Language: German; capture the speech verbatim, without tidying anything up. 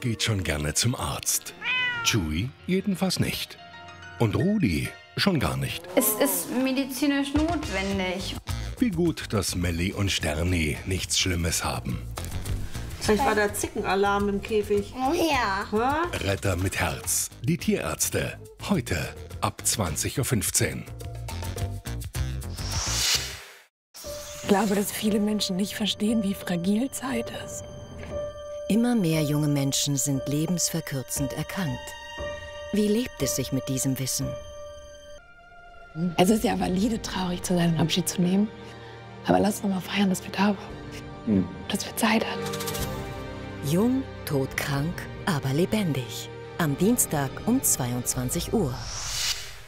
geht schon gerne zum Arzt. Chewie jedenfalls nicht. Und Rudi schon gar nicht. Es ist medizinisch notwendig. Wie gut, dass Melli und Sterni nichts Schlimmes haben. Vielleicht war der Zickenalarm im Käfig. Oh ja. Ha? Retter mit Herz. Die Tierärzte. Heute ab zwanzig Uhr fünfzehn. Ich glaube, dass viele Menschen nicht verstehen, wie fragil Zeit ist. Immer mehr junge Menschen sind lebensverkürzend erkrankt. Wie lebt es sich mit diesem Wissen? Es ist ja valide, traurig zu sein und Abschied zu nehmen. Aber lass uns mal feiern, dass wir da waren. Dass wir Zeit hatten. Jung, todkrank, aber lebendig. Am Dienstag um zweiundzwanzig Uhr.